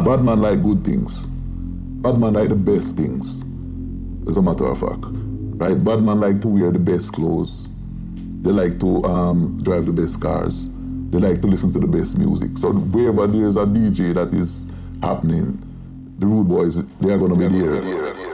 Bad man like good things. Bad man like the best things, as a matter of fact. Right? Bad man like to wear the best clothes. They like to drive the best cars. They like to listen to the best music. So wherever there's a DJ that is happening, the Rude Boys, they are going to be there.